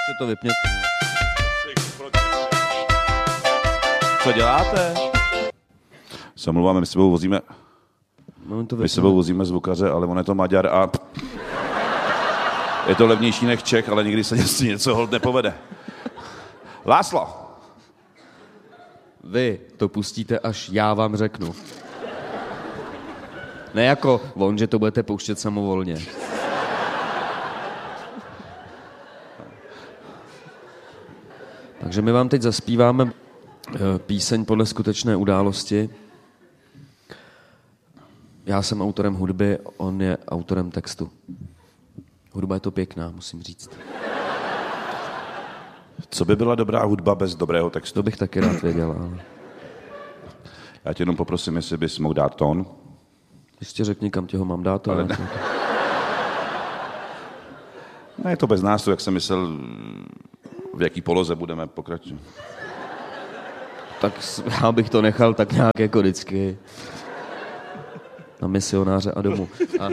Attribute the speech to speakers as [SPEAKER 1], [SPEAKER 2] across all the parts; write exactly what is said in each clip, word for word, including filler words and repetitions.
[SPEAKER 1] Ještě to vypněte. Co děláte?
[SPEAKER 2] Se omlouváme, my s sebou vozíme... My s sebou vozíme zvukaře, ale on je to Maďar a... Je to levnější než Čech, ale nikdy se něco, něco hold nepovede. László!
[SPEAKER 1] Vy to pustíte, až já vám řeknu. Ne jako on, že to budete pouštět samovolně. Takže my vám teď zaspíváme píseň podle skutečné události. Já jsem autorem hudby, on je autorem textu. Hudba je to pěkná, musím říct.
[SPEAKER 2] Co by byla dobrá hudba bez dobrého textu?
[SPEAKER 1] To bych taky rád věděl, ale...
[SPEAKER 2] Já tě jenom poprosím, jestli bys mohl dát tón.
[SPEAKER 1] Ještě řekni, kam tě ho mám dát.
[SPEAKER 2] Ale ne. Ne, je to bez nás, jak jsem myslel, v jaký poloze budeme pokračovat.
[SPEAKER 1] Tak já bych to nechal tak nějak jako vždycky. Na misionáře a domů. A...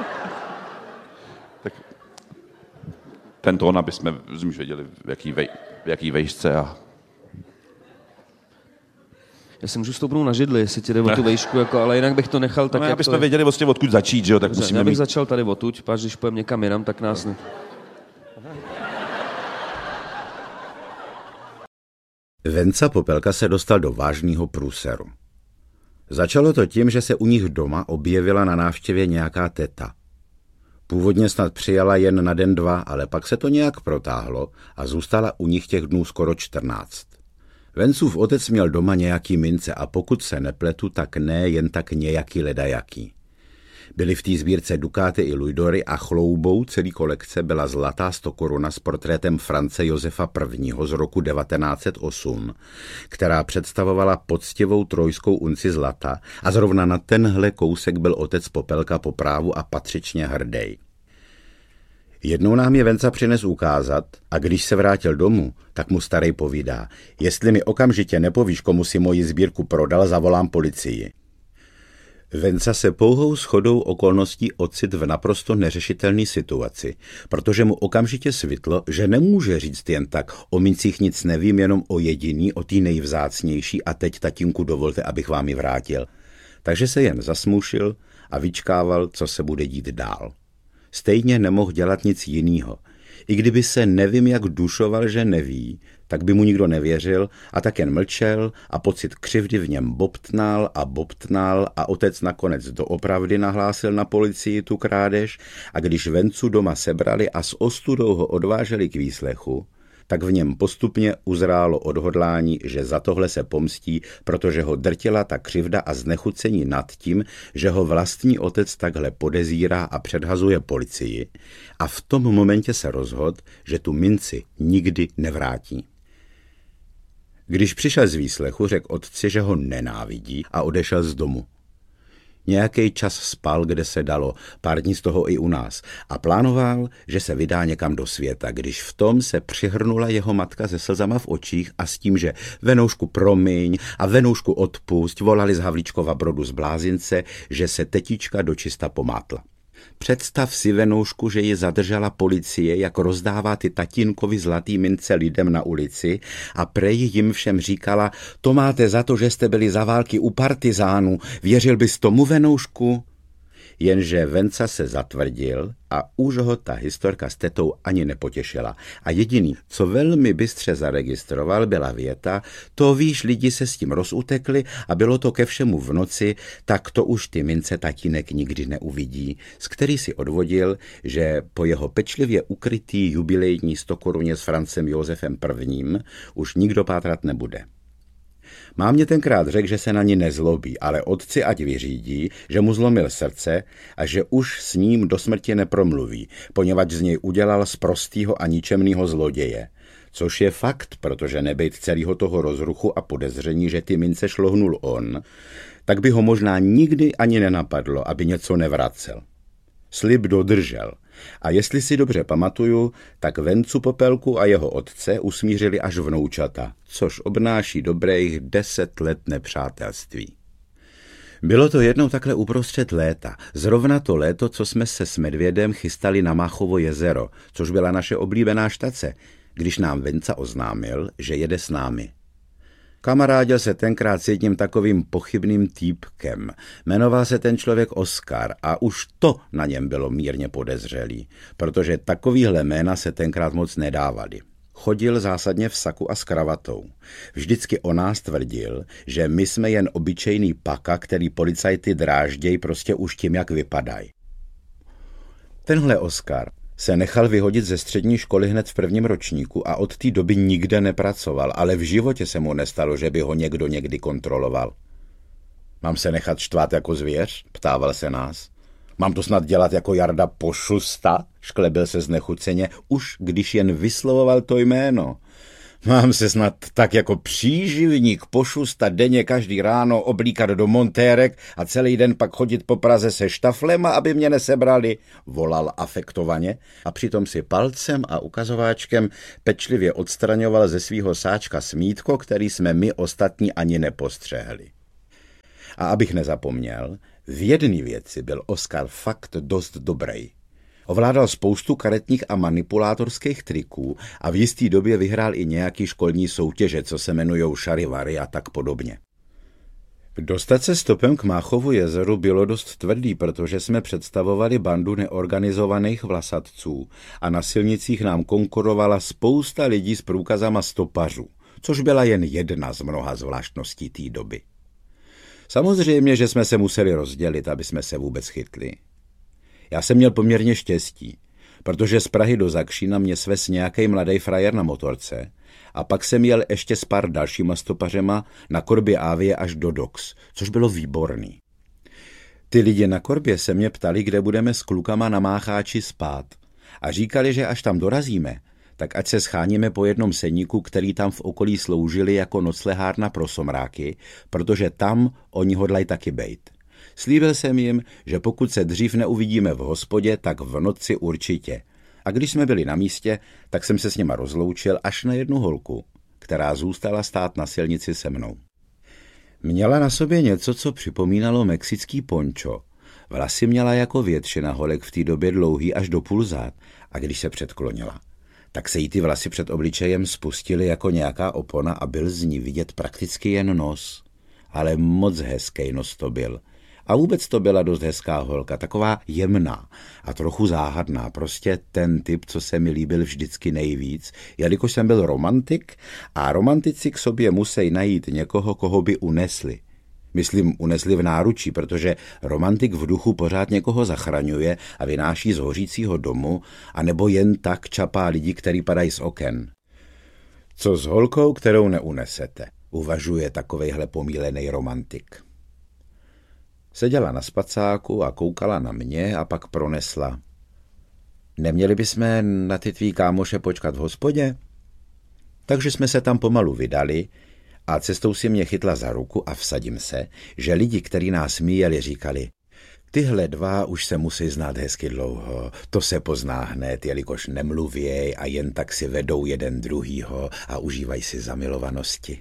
[SPEAKER 2] Tak ten tón, aby jsme věděli, v jaký, vej, v jaký vejšce a...
[SPEAKER 1] Já si můžu stoupnout na židli, jestli ti jde o tu vejšku, jako, ale jinak bych to nechal tak,
[SPEAKER 2] no,
[SPEAKER 1] jak
[SPEAKER 2] aby
[SPEAKER 1] to
[SPEAKER 2] jsme věděli vlastně odkud začít, že jo, tak
[SPEAKER 1] Dobře,
[SPEAKER 2] musíme
[SPEAKER 1] já bych
[SPEAKER 2] mít...
[SPEAKER 1] začal tady odtud, páč, když půjdeme někam jinam, tak nás ne...
[SPEAKER 3] Venca Popelka se dostal do vážného průseru. Začalo to tím, že se u nich doma objevila na návštěvě nějaká teta. Původně snad přijala jen na den dva, ale pak se to nějak protáhlo a zůstala u nich těch dnů skoro čtrnáct. Vencův otec měl doma nějaký mince a pokud se nepletu, tak ne jen tak nějaký ledajaký. Byly v té sbírce dukáty i lujdory a chloubou celý kolekce byla zlatá stokoruna s portrétem France Josefa prvního z roku devatenáct set osm, která představovala poctivou trojskou unci zlata a zrovna na tenhle kousek byl otec Popelka po právu a patřičně hrdej. Jednou nám je Venca přines ukázat a když se vrátil domů, tak mu starej povídá, jestli mi okamžitě nepovíš, komu si moji sbírku prodal, zavolám policii. Venca se pouhou shodou okolností ocit v naprosto neřešitelné situaci, protože mu okamžitě svitlo, že nemůže říct jen tak, o mincích nic nevím, jenom o jediný, o tý nejvzácnější a teď, tatínku, dovolte, abych vám ji vrátil. Takže se jen zasmušil a vyčkával, co se bude dít dál. Stejně nemohl dělat nic jinýho. I kdyby se nevím jak dušoval, že neví, tak by mu nikdo nevěřil a tak jen mlčel a pocit křivdy v něm bobtnal a bobtnal a otec nakonec doopravdy nahlásil na policii tu krádež a když Vencu doma sebrali a s ostudou ho odváželi k výslechu, tak v něm postupně uzrálo odhodlání, že za tohle se pomstí, protože ho drtila ta křivda a znechucení nad tím, že ho vlastní otec takhle podezírá a předhazuje policii a v tom momentě se rozhodl, že tu minci nikdy nevrátí. Když přišel z výslechu, řekl otci, že ho nenávidí a odešel z domu. Nějaký čas spal, kde se dalo, pár dní z toho i u nás, a plánoval, že se vydá někam do světa, když v tom se přihrnula jeho matka se slzama v očích a s tím, že Venoušku promiň a Venoušku odpusť, volali z Havlíčkova Brodu z Blázince, že se tetička dočista pomátla. Představ si, Venoušku, že ji zadržela policie, jak rozdává ty tatínkovi zlatý mince lidem na ulici a prej jim všem říkala, to máte za to, že jste byli za války u partizánů, věřil bys tomu, Venoušku? Jenže Venca se zatvrdil a už ho ta historka s tetou ani nepotěšila. A jediný, co velmi bystře zaregistroval, byla věta, to víš, lidi se s tím rozutekli a bylo to ke všemu v noci, tak to už ty mince tatínek nikdy neuvidí, z který si odvodil, že po jeho pečlivě ukrytý jubilejní stokoruně s Francem Josefem prvním už nikdo pátrat nebude. Mámě tenkrát řekl, že se na ní nezlobí, ale otci ať vyřídí, že mu zlomil srdce a že už s ním do smrti nepromluví, poněvadž z něj udělal sprostýho a ničemnýho zloděje. Což je fakt, protože nebejt celého toho rozruchu a podezření, že ty mince šlohnul on, tak by ho možná nikdy ani nenapadlo, aby něco nevracel. Slib dodržel. A jestli si dobře pamatuju, tak Vencu Popelku a jeho otce usmířili až vnoučata, což obnáší dobrých deset let nepřátelství. Bylo to jednou takhle uprostřed léta, zrovna to léto, co jsme se s medvědem chystali na Máchovo jezero, což byla naše oblíbená štace. když nám Venca oznámil, že jede s námi. Kamarádil se tenkrát s jedním takovým pochybným týpkem. Jmenoval se ten člověk Oskar a už to na něm bylo mírně podezřelý, protože takovýhle jména se tenkrát moc nedávali. Chodil zásadně v saku a s kravatou. Vždycky o nás tvrdil, že my jsme jen obyčejný paka, který policajty drážděj prostě už tím, jak vypadají. Tenhle Oskar se nechal vyhodit ze střední školy hned v prvním ročníku a od té doby nikde nepracoval, ale v životě se mu nestalo, že by ho někdo někdy kontroloval. Mám se nechat štvát jako zvěř? Ptával se nás. Mám to snad dělat jako Jarda Pošusta? Šklebil se znechuceně, už když jen vyslovoval to jméno. Mám se snad tak jako příživník Pošusta denně každý ráno oblíkat do montérek a celý den pak chodit po Praze se štaflema, aby mě nesebrali, volal afektovaně a přitom si palcem a ukazováčkem pečlivě odstraňoval ze svýho sáčka smítko, který jsme my ostatní ani nepostřehli. A abych nezapomněl, v jedné věci byl Oskar fakt dost dobrý. Ovládal spoustu karetních a manipulátorských triků a v jistý době vyhrál i nějaký školní soutěže, co se jmenujou šarivary a tak podobně. Dostat se stopem k Máchovu jezeru bylo dost tvrdý, protože jsme představovali bandu neorganizovaných vlasatců a na silnicích nám konkurovala spousta lidí s průkazama stopařů, což byla jen jedna z mnoha zvláštností té doby. Samozřejmě, že jsme se museli rozdělit, aby jsme se vůbec chytli. Já jsem měl poměrně štěstí, protože z Prahy do Zakřína mě svez nějaký mladý frajer na motorce a pak jsem jel ještě s pár dalšíma stopařema na korbě Avie až do Dox, což bylo výborný. Ty lidi na korbě se mě ptali, kde budeme s klukama na Mácháči spát a říkali, že až tam dorazíme, tak ať se scháníme po jednom seníku, který tam v okolí sloužili jako noclehárna pro somráky, protože tam oni hodlají taky bejt. Slíbil jsem jim, že pokud se dřív neuvidíme v hospodě, tak v noci určitě. A když jsme byli na místě, tak jsem se s nima rozloučil až na jednu holku, která zůstala stát na silnici se mnou. Měla na sobě něco, co připomínalo mexický pončo. Vlasy měla jako většina holek v té době dlouhý až do půl zad a když se předklonila, tak se jí ty vlasy před obličejem spustily jako nějaká opona a byl z ní vidět prakticky jen nos. Ale moc hezký nos to byl. A vůbec to byla dost hezká holka, taková jemná a trochu záhadná, prostě ten typ, co se mi líbil vždycky nejvíc, jelikož jsem byl romantik a romantici k sobě musí najít někoho, koho by unesli. Myslím, unesli v náručí, protože romantik v duchu pořád někoho zachraňuje a vynáší z hořícího domu, anebo jen tak čapá lidi, který padají z oken. Co s holkou, kterou neunesete, uvažuje takovejhle pomílený romantik. Seděla na spacáku a koukala na mě a pak pronesla. Neměli bychom na ty tvý kámoše počkat v hospodě? Takže jsme se tam pomalu vydali a cestou si mě chytla za ruku a vsadím se, že lidi, kteří nás míjeli, říkali, tyhle dva už se musí znát hezky dlouho, to se pozná hned, jelikož nemluvěj a jen tak si vedou jeden druhýho a užívají si zamilovanosti.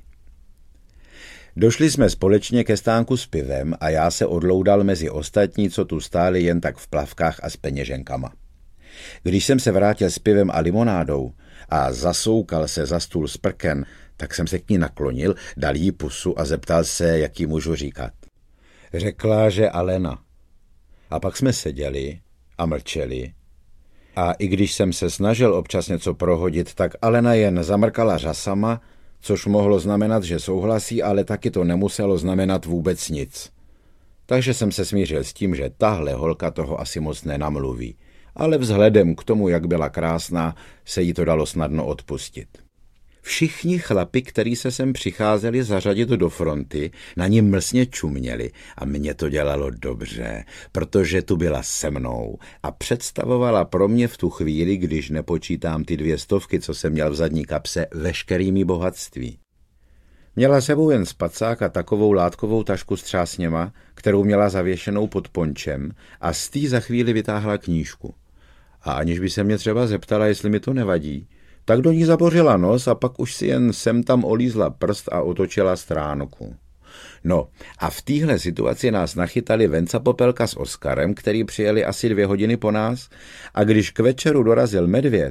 [SPEAKER 3] Došli jsme společně ke stánku s pivem a já se odloudal mezi ostatní, co tu stáli jen tak v plavkách a s peněženkama. Když jsem se vrátil s pivem a limonádou a zasoukal se za stůl s prken, tak jsem se k ní naklonil, dal jí pusu a zeptal se, jak jí můžu říkat. Řekla, že Alena. A pak jsme seděli a mlčeli. A i když jsem se snažil občas něco prohodit, tak Alena jen zamrkala řasama, což mohlo znamenat, že souhlasí, ale taky to nemuselo znamenat vůbec nic. Takže jsem se smířil s tím, že tahle holka toho asi moc nenamluví, ale vzhledem k tomu, jak byla krásná, se jí to dalo snadno odpustit. Všichni chlapi, který se sem přicházeli zařadit do fronty, na ní mlsně čuměli a mě to dělalo dobře, protože tu byla se mnou a představovala pro mě v tu chvíli, když nepočítám ty dvě stovky, co jsem měl v zadní kapse, veškerými bohatství. Měla sebou jen spacák a takovou látkovou tašku s třásněma, kterou měla zavěšenou pod pončem a z té za chvíli vytáhla knížku. A aniž by se mě třeba zeptala, jestli mi to nevadí, tak do ní zabořila nos a pak už si jen sem tam olízla prst a otočila stránku. No a v téhle situaci nás nachytali Venca Popelka s Oskarem, který přijeli asi dvě hodiny po nás a když k večeru dorazil medvěd,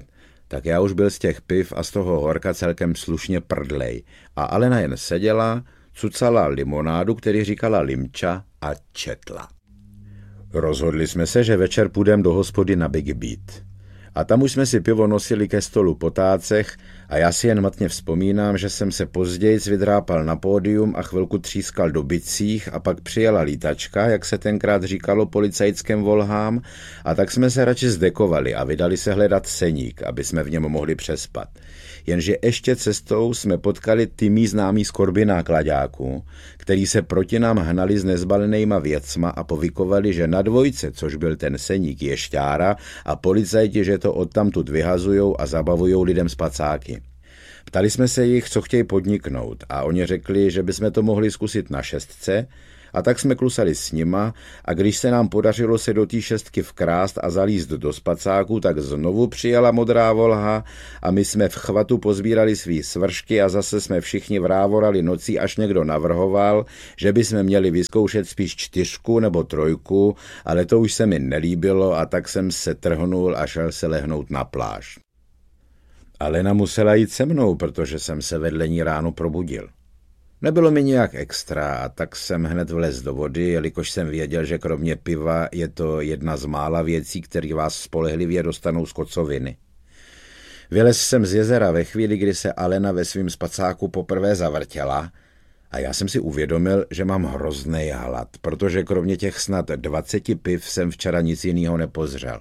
[SPEAKER 3] tak já už byl z těch piv a z toho horka celkem slušně prdlej. A Alena jen seděla, cucala limonádu, který říkala limča, a četla. Rozhodli jsme se, že večer půjdem do hospody na Big Beat. A tam už jsme si pivo nosili ke stolu po tácech a já si jen matně vzpomínám, že jsem se později vydrápal na pódium a chvilku třískal do bicích a pak přijela lítačka, jak se tenkrát říkalo policajským volhám, a tak jsme se radši zdekovali a vydali se hledat seník, aby jsme v něm mohli přespat. Jenže ještě cestou jsme potkali ty mý známý z korby nákladáků, který se proti nám hnali s nezbalenejma věcma a povykovali, že na dvojce, což byl ten seník, je šťára a policajti, že to odtamtud vyhazujou a zabavujou lidem spacáky. Ptali jsme se jich, co chtějí podniknout, a oni řekli, že bychom to mohli zkusit na šestce, a tak jsme klusali s nima, a když se nám podařilo se do té šestky vkrást a zalízt do spacáku, tak znovu přijela modrá volha a my jsme v chvatu pozbírali svý svršky a zase jsme všichni vrávorali nocí, až někdo navrhoval, že bychom měli vyzkoušet spíš čtyřku nebo trojku, ale to už se mi nelíbilo, a tak jsem se trhnul a šel se lehnout na pláž. Alena musela jít se mnou, protože jsem se vedle ní ráno probudil. Nebylo mi nějak extra, a tak jsem hned vlez do vody, jelikož jsem věděl, že kromě piva je to jedna z mála věcí, které vás spolehlivě dostanou z kocoviny. Vylez jsem z jezera ve chvíli, kdy se Alena ve svým spacáku poprvé zavrtěla, a já jsem si uvědomil, že mám hrozný hlad, protože kromě těch snad dvaceti piv jsem včera nic jiného nepozřel.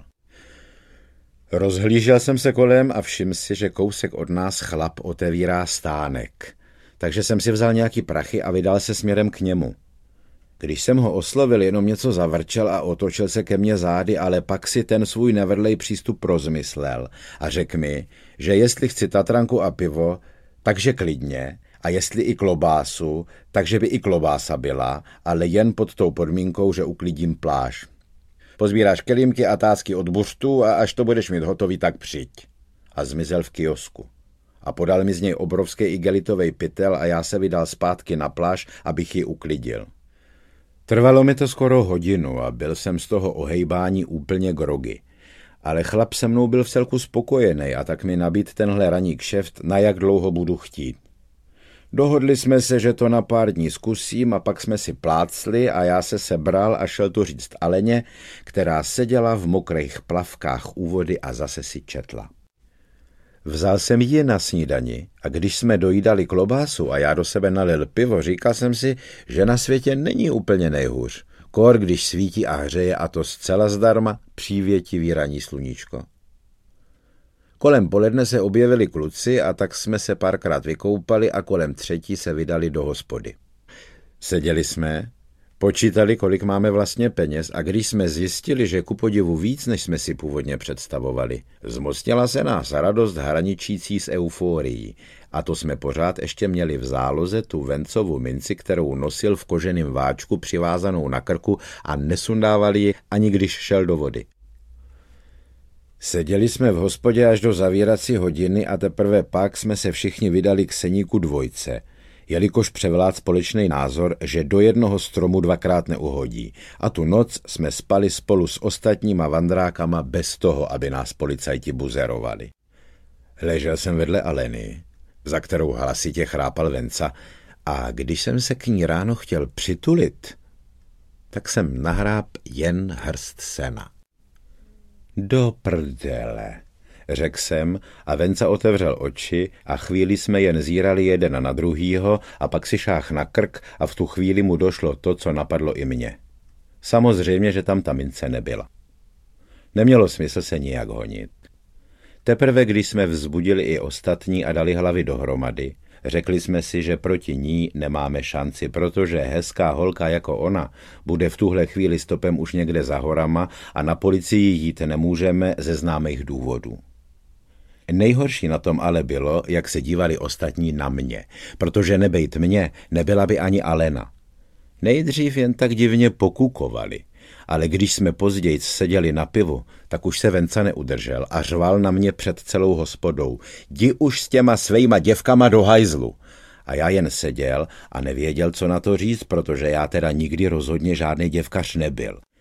[SPEAKER 3] Rozhlížel jsem se kolem a všiml si, že kousek od nás chlap otevírá stánek. Takže jsem si vzal nějaký prachy a vydal se směrem k němu. Když jsem ho oslovil, jenom něco zavrčel a otočil se ke mně zády, ale pak si ten svůj nevedlej přístup rozmyslel a řekl mi, že jestli chci tatranku a pivo, takže klidně, a jestli i klobásu, takže by i klobása byla, ale jen pod tou podmínkou, že uklidím pláž. Pozbíráš kelímky a tásky od buřtu a až to budeš mít hotový, tak přijď. A zmizel v kiosku. A podal mi z něj obrovský igelitovej pytel a já se vydal zpátky na pláž, abych ji uklidil. Trvalo mi to skoro hodinu a byl jsem z toho ohejbání úplně grogy. Ale chlap se mnou byl vcelku spokojený a tak mi nabít tenhle ranní kšeft, na jak dlouho budu chtít. Dohodli jsme se, že to na pár dní zkusím, a pak jsme si plácli a já se sebral a šel to říct Aleně, která seděla v mokrých plavkách u vody a zase si četla. Vzal jsem ji na snídani a když jsme dojídali klobásu a já do sebe nalil pivo, říkal jsem si, že na světě není úplně nejhůř. Kor, když svítí a hřeje, a to zcela zdarma, přívětivý ranní sluníčko. Kolem poledne se objevili kluci a tak jsme se párkrát vykoupali a kolem třetí se vydali do hospody. Seděli jsme, počítali, kolik máme vlastně peněz, a když jsme zjistili, že ku podivu víc, než jsme si původně představovali, zmocnila se nás radost hraničící s euforií. A to jsme pořád ještě měli v záloze tu Vencovu minci, kterou nosil v koženém váčku přivázanou na krku a nesundávali ji, ani když šel do vody. Seděli jsme v hospodě až do zavírací hodiny a teprve pak jsme se všichni vydali k seníku dvojce, jelikož převlád společný názor, že do jednoho stromu dvakrát neuhodí. A tu noc jsme spali spolu s ostatníma vandrákama bez toho, aby nás policajti buzerovali. Ležel jsem vedle Aleny, za kterou hlasitě chrápal Venca, a když jsem se k ní ráno chtěl přitulit, tak jsem nahráp jen hrst sena. Do prdele, řekl jsem, a Venca otevřel oči a chvíli jsme jen zírali jeden na druhýho a pak si šáh na krk a v tu chvíli mu došlo to, co napadlo i mně. Samozřejmě, že tam ta mince nebyla. Nemělo smysl se nijak honit. Teprve když jsme vzbudili i ostatní a dali hlavy dohromady, řekli jsme si, že proti ní nemáme šanci, protože hezká holka jako ona bude v tuhle chvíli stopem už někde za horama a na policii jít nemůžeme ze známých důvodů. Nejhorší na tom ale bylo, jak se dívali ostatní na mě, protože nebejt mě, nebyla by ani Alena. Nejdřív jen tak divně pokukovali, ale když jsme později seděli na pivu, tak už se Venca neudržel a řval na mě před celou hospodou. Jdi už s těma svejma děvkama do hajzlu. A já jen seděl a nevěděl, co na to říct, protože já teda nikdy rozhodně žádný děvkař nebyl.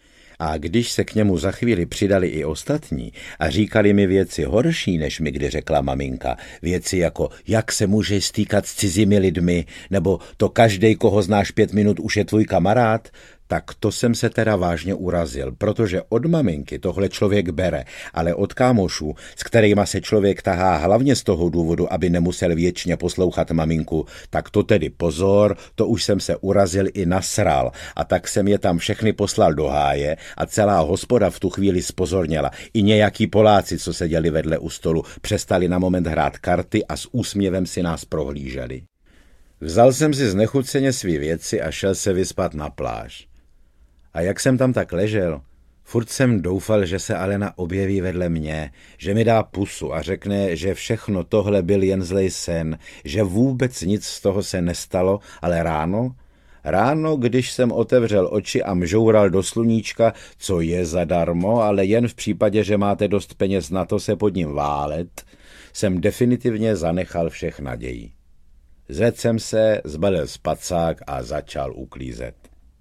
[SPEAKER 3] A když se k němu za chvíli přidali i ostatní a říkali mi věci horší, než mi kdy řekla maminka, věci jako jak se můžeš stýkat s cizími lidmi, nebo to každej, koho znáš pět minut, už je tvůj kamarád, tak to jsem se teda vážně urazil, protože od maminky tohle člověk bere, ale od kámošů, s kterýma se člověk tahá hlavně z toho důvodu, aby nemusel věčně poslouchat maminku, tak to tedy pozor, to už jsem se urazil i nasral a tak jsem je tam všechny poslal do háje a celá hospoda v tu chvíli spozorněla. I nějaký Poláci, co seděli vedle u stolu, přestali na moment hrát karty a s úsměvem si nás prohlíželi. Vzal jsem si znechuceně svý věci a šel se vyspat na pláž. A jak jsem tam tak ležel, furt jsem doufal, že se Alena objeví vedle mě, že mi dá pusu a řekne, že všechno tohle byl jen zlej sen, že vůbec nic z toho se nestalo, ale ráno, ráno, když jsem otevřel oči a mžoural do sluníčka, co je zadarmo, ale jen v případě, že máte dost peněz na to se pod ním válet, jsem definitivně zanechal všech nadějí. Zvedl jsem se, zbalil spacák a začal uklízet.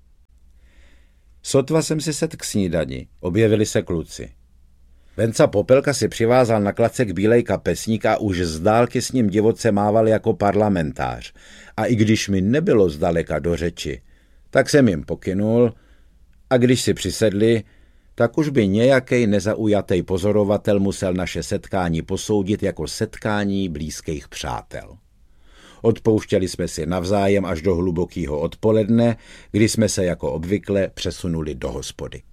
[SPEAKER 3] Sotva jsem si sedl k snídani, objevili se kluci. Venca Popelka si přivázal na klacek bílej kapesník a už z dálky s ním divoce mával jako parlamentář. A i když mi nebylo zdaleka do řeči, tak jsem jim pokynul a když si přisedli, tak už by nějaký nezaujatý pozorovatel musel naše setkání posoudit jako setkání blízkých přátel. Odpouštěli jsme si navzájem až do hlubokého odpoledne, kdy jsme se jako obvykle přesunuli do hospody.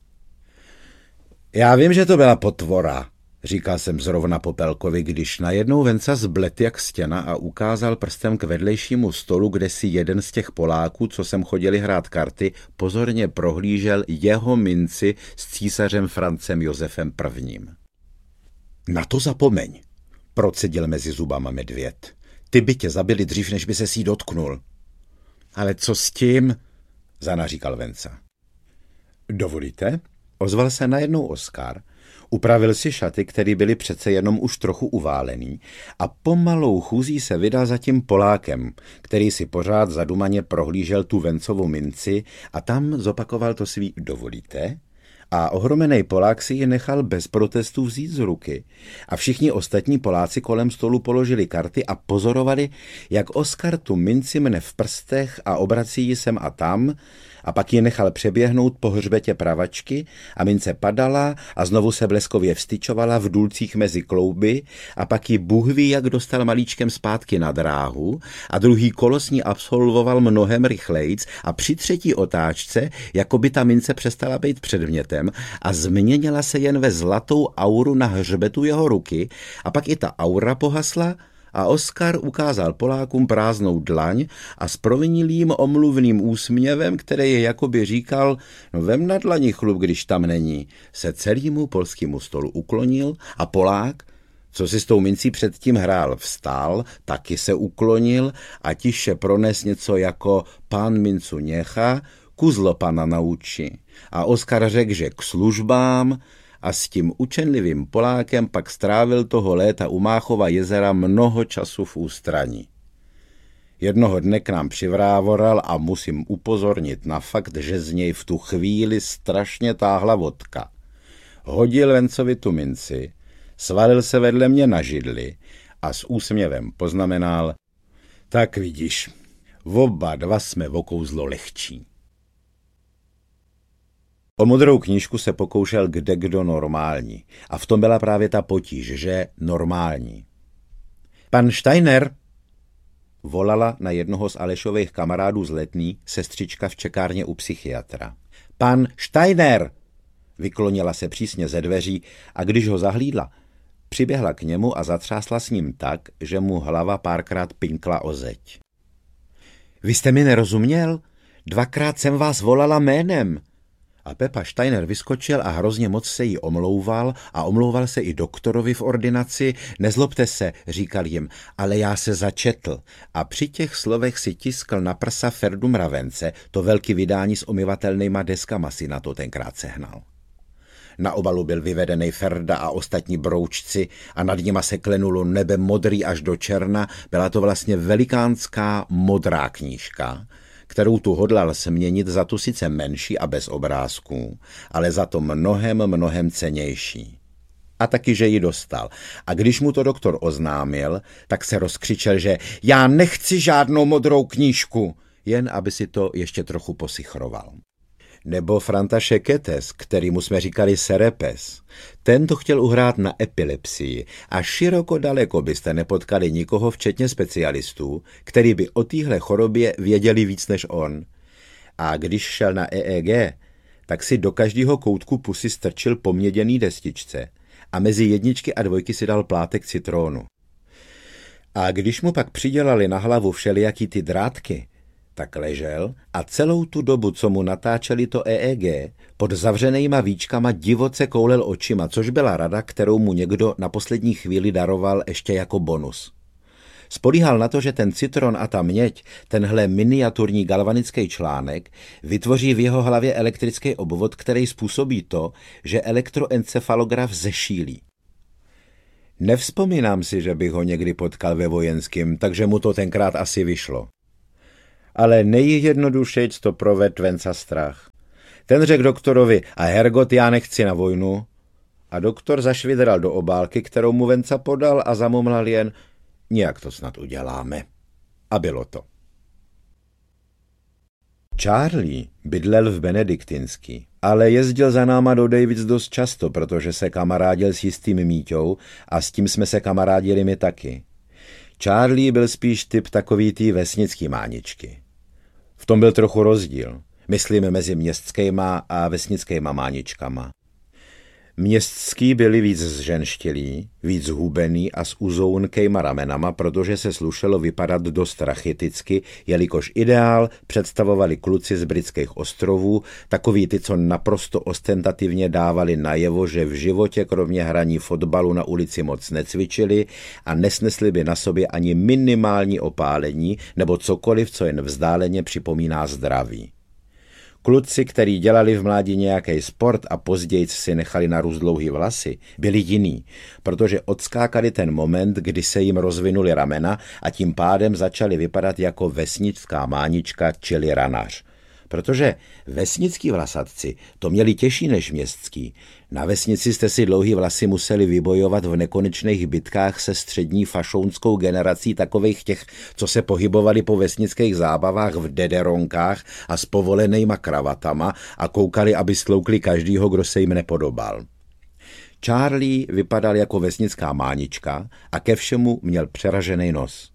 [SPEAKER 3] Já vím, že to byla potvora, říkal jsem zrovna Popelkovi, když najednou Venca zblet jak stěna a ukázal prstem k vedlejšímu stolu, kde si jeden z těch Poláků, co sem chodili hrát karty, pozorně prohlížel jeho minci s císařem Francem Josefem prvním. Na to zapomeň, procedil mezi zubama medvěd. Ty by tě zabili dřív, než by se jí dotknul. Ale co s tím? Zanaříkal Venca. Dovolíte? Ozval se najednou Oskar, upravil si šaty, které byly přece jenom už trochu uválený a pomalou chůzí se vydal za tím Polákem, který si pořád zadumaně prohlížel tu Vencovu minci a tam zopakoval to svý dovolíte? A ohromený Polák si ji nechal bez protestů vzít z ruky a všichni ostatní Poláci kolem stolu položili karty a pozorovali, jak Oskar tu minci mne v prstech a obrací ji sem a tam a pak ji nechal přeběhnout po hřbetě pravačky a mince padala a znovu se bleskově vstyčovala v důlcích mezi klouby a pak ji Bůh ví, jak dostal malíčkem zpátky na dráhu a druhý kolo s ní absolvoval mnohem rychlejc a při třetí otáčce, jako by ta mince přestala být předmětem a změnila se jen ve zlatou auru na hřbetu jeho ruky a pak i ta aura pohasla a Oskar ukázal Polákům prázdnou dlaň a s provinilým omluvným úsměvem, který je jakoby říkal, no vem na dlani chlup, když tam není, se celému polskému stolu uklonil a Polák, co si s tou mincí předtím hrál, vstál, taky se uklonil a tiše prones něco jako pán mincu necha, kuzlo pana nauči. A Oskar řekl, že k službám, a s tím učenlivým Polákem pak strávil toho léta u Máchova jezera mnoho času v ústraní. Jednoho dne k nám přivrávoral a musím upozornit na fakt, že z něj v tu chvíli strašně táhla vodka. Hodil Vencovi tu minci, svalil se vedle mě na židli a s úsměvem poznamenal, tak vidíš, oba dva jsme o kouzlo lehčí. O modrou knížku se pokoušel kdekdo normální. A v tom byla právě ta potíž, že normální. Pan Steiner, volala na jednoho z Alešových kamarádů z Letný sestřička v čekárně u psychiatra. Pan Steiner, vyklonila se přísně ze dveří a když ho zahlídla, přiběhla k němu a zatřásla s ním tak, že mu hlava párkrát pinkla o zeď. Vy jste mi nerozuměl? Dvakrát jsem vás volala jménem. A Pepa Steiner vyskočil a hrozně moc se jí omlouval a omlouval se i doktorovi v ordinaci. Nezlobte se, říkal jim, ale já se začetl. A při těch slovech si tiskl na prsa Ferdu Mravence, to velký vydání s omyvatelnýma deskama si na to tenkrát sehnal. Na obalu byl vyvedený Ferda a ostatní broučci a nad nima se klenulo nebe modrý až do černa. Byla to vlastně velikánská modrá knížka, kterou tu hodlal směnit za tu sice menší a bez obrázků, ale za to mnohem, mnohem cennější. A taky, že ji dostal. A když mu to doktor oznámil, tak se rozkřičel, že já nechci žádnou modrou knížku, jen aby si to ještě trochu posichroval. Nebo Franta Šeketes, kterýmu jsme říkali Serepes. Ten to chtěl uhrát na epilepsii a široko daleko byste nepotkali nikoho, včetně specialistů, který by o téhle chorobě věděli víc než on. A když šel na E E G, tak si do každého koutku pusy strčil po měděný destičce a mezi jedničky a dvojky si dal plátek citrónu. A když mu pak přidělali na hlavu všelijaký ty drátky, tak ležel a celou tu dobu, co mu natáčeli to E E G, pod zavřenýma víčkama divoce koulel očima, což byla rada, kterou mu někdo na poslední chvíli daroval ještě jako bonus. Spolíhal na to, že ten citron a ta měď, tenhle miniaturní galvanický článek, vytvoří v jeho hlavě elektrický obvod, který způsobí to, že elektroencefalograf zešílí. Nevzpomínám si, že bych ho někdy potkal ve vojenském, takže mu to tenkrát asi vyšlo. Ale nejjednodušejc to proved Venca Strach. Ten řekl doktorovi, a hergot, já nechci na vojnu. A doktor zašvidral do obálky, kterou mu Venca podal a zamumlal jen, nějak to snad uděláme. A bylo to. Charlie bydlel v Benediktinský, ale jezdil za náma do Davids dost často, protože se kamarádil s jistým Míťou a s tím jsme se kamarádili my taky. Charlie byl spíš typ takový tý vesnický máničky. V tom byl trochu rozdíl, myslím mezi městskýma a vesnickýma máničkama. Městský byli víc zženštilí, víc zhubený a s uzounkejma ramenama, protože se slušelo vypadat dost rachiticky, jelikož ideál představovali kluci z britských ostrovů, takový ty, co naprosto ostentativně dávali najevo, že v životě kromě hraní fotbalu na ulici moc necvičili a nesnesli by na sobě ani minimální opálení nebo cokoliv, co jen vzdáleně připomíná zdraví. Kluci, který dělali v mládí nějaký sport a později si nechali narůst dlouhý vlasy, byli jiný, protože odskákali ten moment, kdy se jim rozvinuli ramena a tím pádem začali vypadat jako vesnická mánička, čili ranař. Protože vesnický vlasatci to měli těžší než městský. Na vesnici jste si dlouhý vlasy museli vybojovat v nekonečných bitkách se střední fašounskou generací takových těch, co se pohybovali po vesnických zábavách v dederonkách a s povolenýma kravatama a koukali, aby stloukli každýho, kdo se jim nepodobal. Charlie vypadal jako vesnická mánička a ke všemu měl přeražený nos.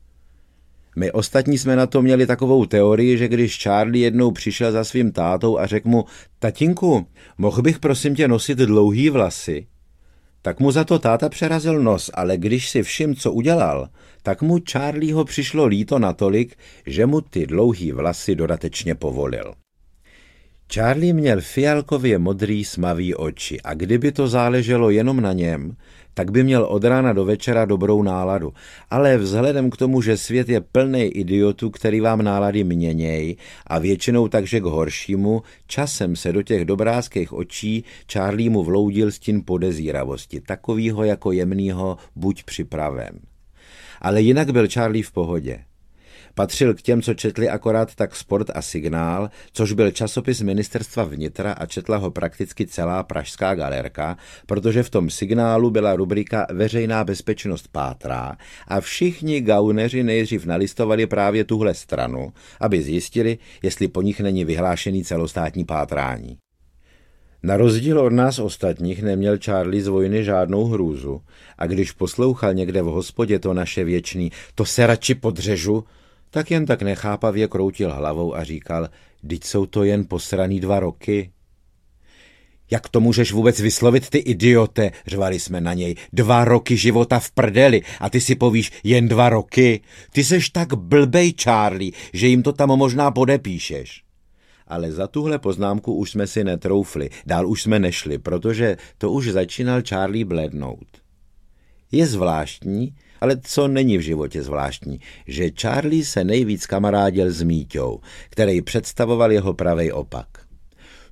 [SPEAKER 3] My ostatní jsme na to měli takovou teorii, že když Charlie jednou přišel za svým tátou a řekl mu, tatínku, mohl bych prosím tě nosit dlouhý vlasy, tak mu za to táta přerazil nos, ale když si všim, co udělal, tak mu Charlieho přišlo líto natolik, že mu ty dlouhý vlasy dodatečně povolil. Charlie měl fialkově modrý smavý oči a kdyby to záleželo jenom na něm, tak by měl od rána do večera dobrou náladu. Ale vzhledem k tomu, že svět je plnej idiotů, který vám nálady měněj a většinou takže k horšímu, časem se do těch dobrázkých očí Charlie mu vloudil stín podezíravosti, takovýho jako jemnýho buď připraven. Ale jinak byl Charlie v pohodě. Patřil k těm, co četli akorát tak Sport a Signál, což byl časopis ministerstva vnitra a četla ho prakticky celá pražská galerka, protože v tom Signálu byla rubrika Veřejná bezpečnost pátrá a všichni gauneři nejdřív nalistovali právě tuhle stranu, aby zjistili, jestli po nich není vyhlášený celostátní pátrání. Na rozdíl od nás ostatních neměl Charlie z vojny žádnou hrůzu a když poslouchal někde v hospodě to naše věčný "to se radši podřežu", tak jen tak nechápavě kroutil hlavou a říkal, vždyť jsou to jen posraný dva roky. Jak to můžeš vůbec vyslovit, ty idiote, řvali jsme na něj, dva roky života v prdeli a ty si povíš jen dva roky. Ty seš tak blbej, Charlie, že jim to tam možná podepíšeš. Ale za tuhle poznámku už jsme si netroufli, dál už jsme nešli, protože to už začínal Charlie blednout. Je zvláštní, ale co není v životě zvláštní, že Charlie se nejvíc kamarádil s Míťou, který představoval jeho pravej opak.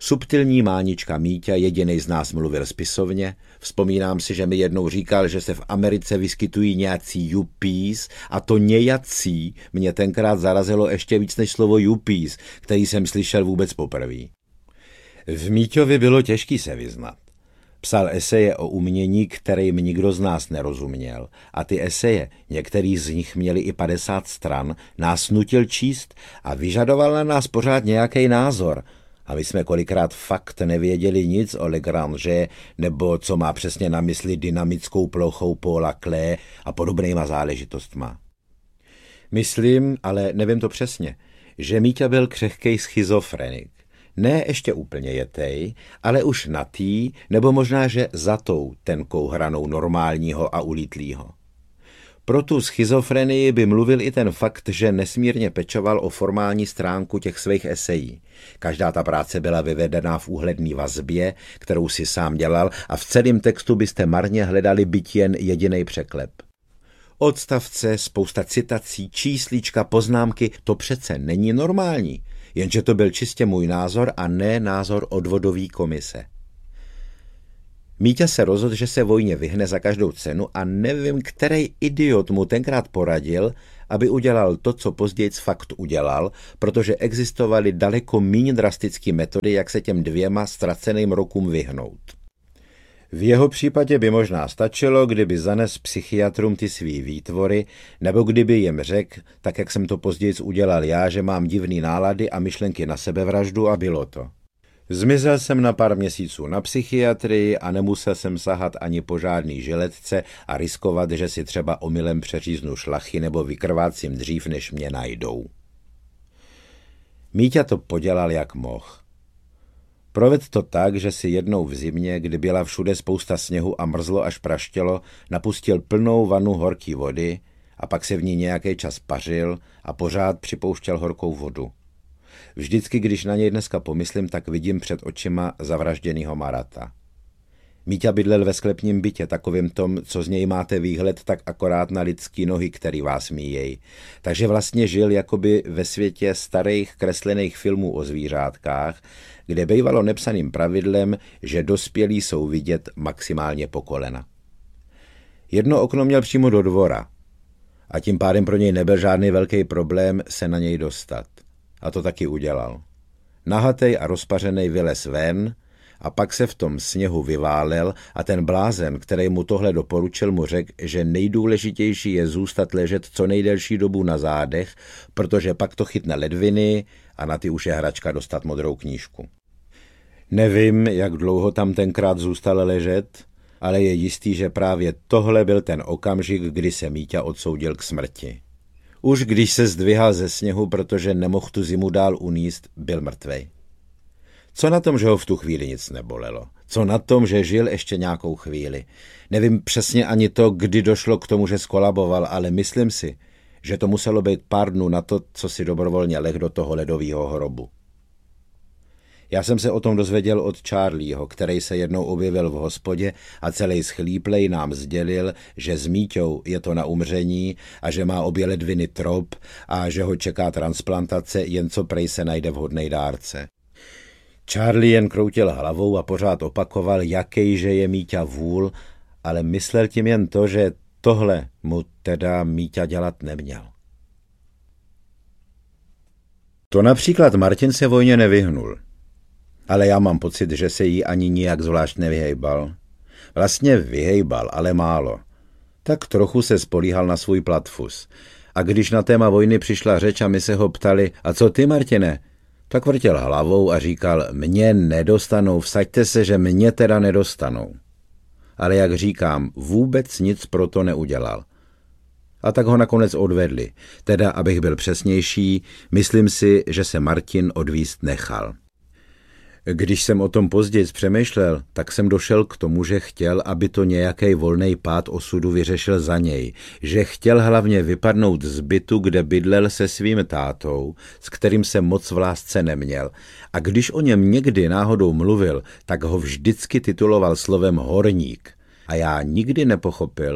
[SPEAKER 3] Subtilní mánička Míťa jedinej z nás mluvil spisovně. Vzpomínám si, že mi jednou říkal, že se v Americe vyskytují nějací yuppies a to nějací mě tenkrát zarazilo ještě víc než slovo yuppies, který jsem slyšel vůbec poprvé. V Míťovi bylo těžký se vyznat. Psal eseje o umění, kterým nikdo z nás nerozuměl, a ty eseje, některý z nich měli i padesát stran, nás nutil číst a vyžadoval na nás pořád nějaký názor. A my jsme kolikrát fakt nevěděli nic o Lagrange, nebo co má přesně na mysli dynamickou plochou Paula Klee a podobnýma záležitostma. Myslím, ale nevím to přesně, že Míťa byl křehkej schizofrenik. Ne ještě úplně jetej, ale už natý, nebo možná, že za tou tenkou hranou normálního a ulítlýho. Pro tu schizofrenii by mluvil i ten fakt, že nesmírně pečoval o formální stránku těch svých esejí. Každá ta práce byla vyvedena v úhledné vazbě, kterou si sám dělal, a v celém textu byste marně hledali byť jen jedinej překlep. Odstavce, spousta citací, číslíčka, poznámky, to přece není normální. Jenže to byl čistě můj názor a ne názor odvodové komise. Míťa se rozhodl, že se vojně vyhne za každou cenu a nevím, který idiot mu tenkrát poradil, aby udělal to, co později fakt udělal, protože existovaly daleko méně drastické metody, jak se těm dvěma ztraceným rokům vyhnout. V jeho případě by možná stačilo, kdyby zanes psychiatrům ty svý výtvory, nebo kdyby jim řekl, tak jak jsem to později udělal já, že mám divný nálady a myšlenky na sebevraždu, a bylo to. Zmizel jsem na pár měsíců na psychiatrii a nemusel jsem sahat ani po žádný žiletce a riskovat, že si třeba omylem přeříznu šlachy nebo vykrvácím dřív, než mě najdou. Míťa to podělal jak mohl. Provedl to tak, že si jednou v zimě, kdy byla všude spousta sněhu a mrzlo až praštělo, napustil plnou vanu horký vody a pak se v ní nějaký čas pařil a pořád připouštěl horkou vodu. Vždycky, když na něj dneska pomyslím, tak vidím před očima zavražděnýho Marata. Míťa bydlel ve sklepním bytě, takovým tom, co z něj máte výhled tak akorát na lidský nohy, který vás míjejí. Takže vlastně žil jakoby ve světě starých kreslených filmů o zvířátkách, kde bývalo nepsaným pravidlem, že dospělí jsou vidět maximálně po kolena. Jedno okno měl přímo do dvora a tím pádem pro něj nebyl žádný velký problém se na něj dostat. A to taky udělal. Nahatej a rozpařenej vylez ven a pak se v tom sněhu vyválel a ten blázen, který mu tohle doporučil, mu řekl, že nejdůležitější je zůstat ležet co nejdelší dobu na zádech, protože pak to chytne ledviny a na ty už je hračka dostat modrou knížku. Nevím, jak dlouho tam tenkrát zůstal ležet, ale je jistý, že právě tohle byl ten okamžik, kdy se Míťa odsoudil k smrti. Už když se zdvihal ze sněhu, protože nemohl tu zimu dál uníst, byl mrtvej. Co na tom, že ho v tu chvíli nic nebolelo? Co na tom, že žil ještě nějakou chvíli? Nevím přesně ani to, kdy došlo k tomu, že skolaboval, ale myslím si, že to muselo být pár dnů na to, co si dobrovolně leh do toho ledového hrobu. Já jsem se o tom dozvěděl od Charlieho, který se jednou objevil v hospodě a celý schlíplej nám sdělil, že s Míťou je to na umření a že má obě ledviny trop a že ho čeká transplantace, jen co prej se najde vhodnej dárce. Charlie jen kroutil hlavou a pořád opakoval, jakejže je Míťa vůl, ale myslel tím jen to, že tohle mu teda Míťa dělat neměl. To například Martin se vojně nevyhnul. Ale já mám pocit, že se jí ani nijak zvlášť nevyhejbal. Vlastně vyhejbal, ale málo. Tak trochu se spolíhal na svůj platfus. A když na téma vojny přišla řeč a my se ho ptali, a co ty, Martine? Tak vrtěl hlavou a říkal, mě nedostanou, vsaďte se, že mě teda nedostanou. Ale jak říkám, vůbec nic pro to neudělal. A tak ho nakonec odvedli. Teda, abych byl přesnější, myslím si, že se Martin odvízt nechal. Když jsem o tom později přemýšlel, tak jsem došel k tomu, že chtěl, aby to nějaký volný pád osudu vyřešil za něj. Že chtěl hlavně vypadnout z bytu, kde bydlel se svým tátou, s kterým se moc v lásce neměl. A když o něm někdy náhodou mluvil, tak ho vždycky tituloval slovem horník. A já nikdy nepochopil,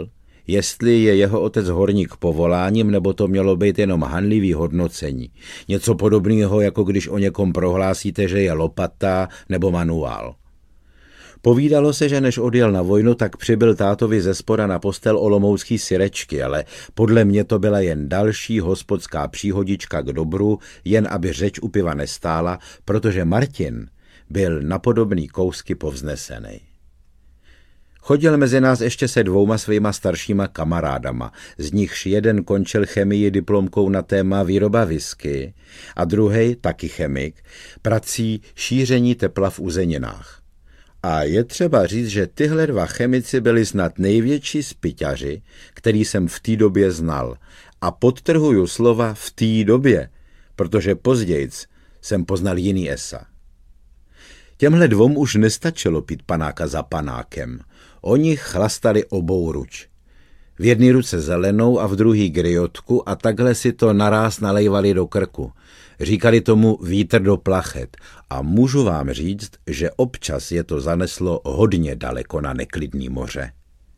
[SPEAKER 3] jestli je jeho otec horník povoláním, nebo to mělo být jenom hanlivý hodnocení. Něco podobného, jako když o někom prohlásíte, že je lopata nebo manuál. Povídalo se, že než odjel na vojnu, tak přibyl tátovi ze spoda na postel olomoucký syrečky, ale podle mě to byla jen další hospodská příhodička k dobru, jen aby řeč u piva nestála, protože Martin byl na podobný kousky povznesený. Chodil mezi nás ještě se dvouma svýma staršíma kamarádama, z nichž jeden končil chemii diplomkou na téma výroba whisky a druhej, taky chemik, prací šíření tepla v uzeninách. A je třeba říct, že tyhle dva chemici byli snad největší spyťaři, který jsem v té době znal. A podtrhuju slova v té době, protože pozdějc jsem poznal jiný esa. Těmhle dvom už nestačilo pít panáka za panákem. Oni chlastali obou ruč. V jedné ruce zelenou a v druhý griotku a takhle si to naráz nalejvali do krku. Říkali tomu vítr do plachet a můžu vám říct, že občas je to zaneslo hodně daleko na neklidný moře.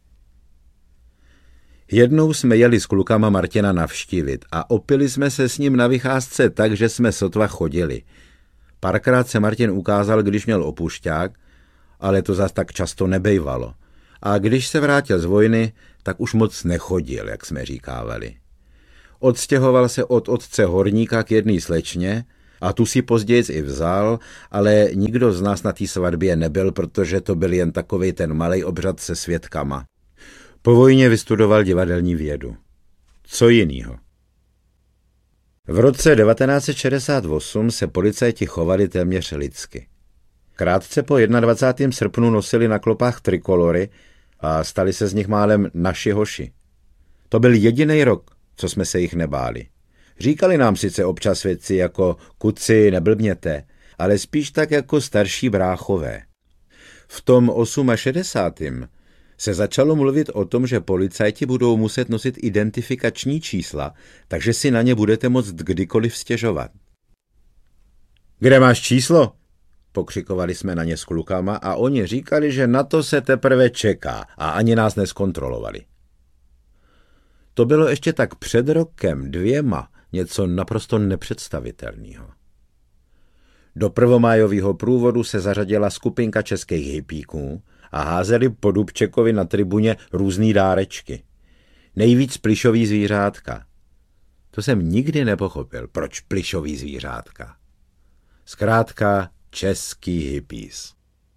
[SPEAKER 3] Jednou jsme jeli s klukama Martina navštívit a opili jsme se s ním na vycházce tak, že jsme sotva chodili. Párkrát se Martin ukázal, když měl opušťák, ale to zas tak často nebejvalo. A když se vrátil z vojny, tak už moc nechodil, jak jsme říkávali. Odstěhoval se od otce horníka k jedné slečně a tu si později i vzal, ale nikdo z nás na té svatbě nebyl, protože to byl jen takovej ten malej obřad se svědkama. Po vojně vystudoval divadelní vědu. Co jinýho? V roce devatenáct set šedesát osm se policajti chovali téměř lidsky. Krátce po dvacátého prvního srpnu nosili na klopách trikolory a stali se z nich málem naši hoši. To byl jediný rok, co jsme se jich nebáli. Říkali nám sice občas věci jako kuci, neblbněte, ale spíš tak jako starší bráchové. V tom šedesátém osmém se začalo mluvit o tom, že policajti budou muset nosit identifikační čísla, takže si na ně budete moct kdykoliv stěžovat. Kde máš číslo? Pokřikovali jsme na ně s klukama a oni říkali, že na to se teprve čeká a ani nás neskontrolovali. To bylo ještě tak před rokem, dvěma, něco naprosto nepředstavitelného. Do prvomájového průvodu se zařadila skupinka českých hippíků a házeli po Dubčekovi na tribuně různý dárečky. Nejvíc plyšový zvířátka. To jsem nikdy nepochopil, proč plyšový zvířátka. Zkrátka český hippies.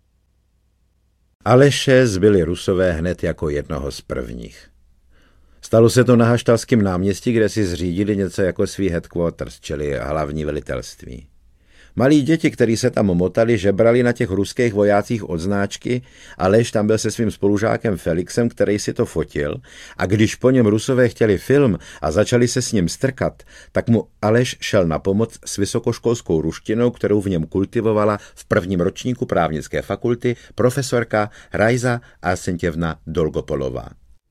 [SPEAKER 3] Aleše zbyli Rusové hned jako jednoho z prvních. Stalo se to na Haštalském náměstí, kde si zřídili něco jako svý headquarters, čili hlavní velitelství. Malí děti, kteří se tam motali, žebrali na těch ruských vojácích odznáčky, Aleš tam byl se svým spolužákem Felixem, který si to fotil, a když po něm Rusové chtěli film a začali se s ním strkat, tak mu Aleš šel na pomoc s vysokoškolskou ruštinou, kterou v něm kultivovala v prvním ročníku právnické fakulty profesorka Rajza Arsentěvna Dolgopolová.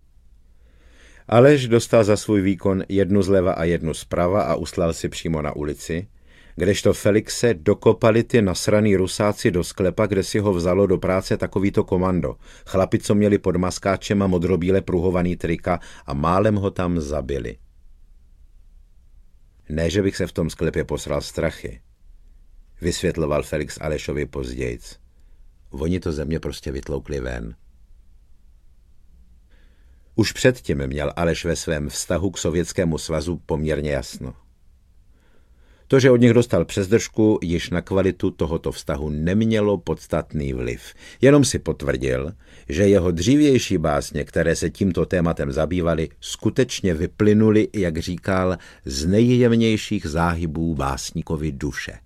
[SPEAKER 3] Aleš dostal za svůj výkon jednu zleva a jednu zprava a uslal si přímo na ulici, kdežto Felixe dokopali ty nasraný Rusáci do sklepa, kde si ho vzalo do práce takovýto komando. Chlapi, co měli pod maskáčem a modrobíle pruhovaný trika a málem ho tam zabili. Ne, že bych se v tom sklepě posral strachy, vysvětloval Felix Alešovi pozdějc. Oni to ze mě prostě vytloukli ven. Už předtím měl Aleš ve svém vztahu k Sovětskému svazu poměrně jasno. To, že od nich dostal přezdržku, již na kvalitu tohoto vztahu nemělo podstatný vliv. Jenom si potvrdil, že jeho dřívější básně, které se tímto tématem zabývaly, skutečně vyplynuly, jak říkal, z nejjemnějších záhybů básníkovy duše.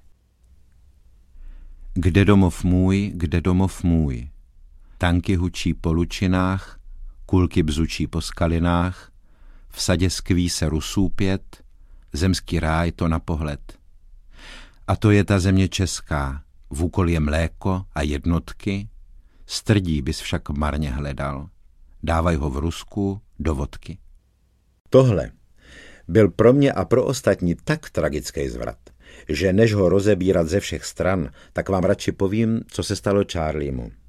[SPEAKER 3] Kde domov můj, kde domov můj, tanky hučí po lučinách, kulky bzučí po skalinách, v sadě skví se Rusů pět, zemský ráj to na pohled. A to je ta země česká, v úkol je mléko a jednotky, strdí bys však marně hledal, dávaj ho v Rusku do vodky. Tohle byl pro mě a pro ostatní tak tragický zvrat, že než ho rozebírat ze všech stran, tak vám radši povím, co se stalo Charliemu.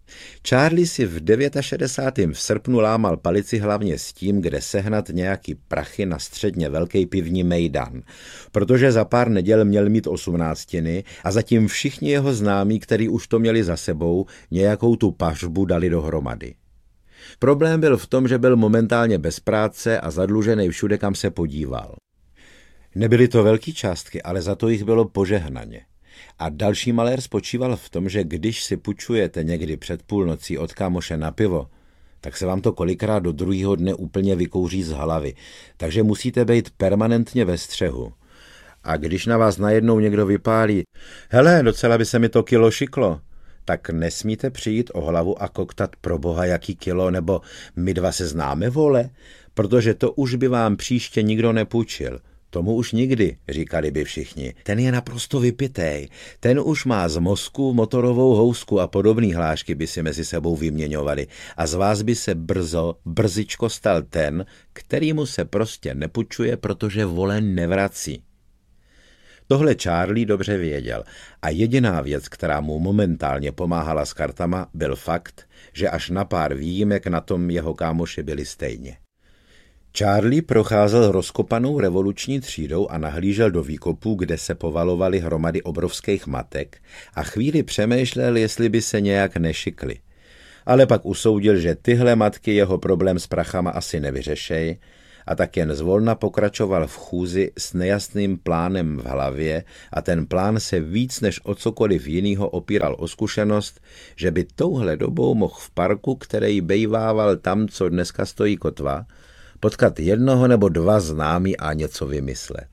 [SPEAKER 3] Charlie si v šedesátém devátém v srpnu lámal palici hlavně s tím, kde sehnat nějaký prachy na středně velký pivní mejdan, protože za pár neděl měl mít osmnáctiny a zatím všichni jeho známí, který už to měli za sebou, nějakou tu pařbu dali dohromady. Problém byl v tom, že byl momentálně bez práce a zadlužený všude, kam se podíval. Nebyly to velký částky, ale za to jich bylo požehnaně. A další malér spočíval v tom, že když si půjčujete někdy před půlnocí od kámoše na pivo, tak se vám to kolikrát do druhého dne úplně vykouří z hlavy, takže musíte být permanentně ve střehu. A když na vás najednou někdo vypálí, hele, docela by se mi to kilo šiklo, tak nesmíte přijít o hlavu a koktat pro boha jaký kilo, nebo my dva se známe, vole, protože to už by vám příště nikdo nepůjčil. Tomu už nikdy, říkali by všichni. Ten je naprosto vypitej. Ten už má z mozku motorovou housku a podobný hlášky by si mezi sebou vyměňovali. A z vás by se brzo, brzičko stal ten, kterýmu se prostě nepůjčuje, protože vole nevrací. Tohle Charlie dobře věděl a jediná věc, která mu momentálně pomáhala s kartama, byl fakt, že až na pár výjimek na tom jeho kámoši byli stejně. Charlie procházel rozkopanou revoluční třídou a nahlížel do výkopů, kde se povalovaly hromady obrovských matek a chvíli přemýšlel, jestli by se nějak nešikly. Ale pak usoudil, že tyhle matky jeho problém s prachama asi nevyřešej a tak jen zvolna pokračoval v chůzi s nejasným plánem v hlavě a ten plán se víc než o cokoliv jinýho opíral o zkušenost, že by touhle dobou mohl v parku, který bejvával tam, co dneska stojí kotva, potkat jednoho nebo dva známí a něco vymyslet.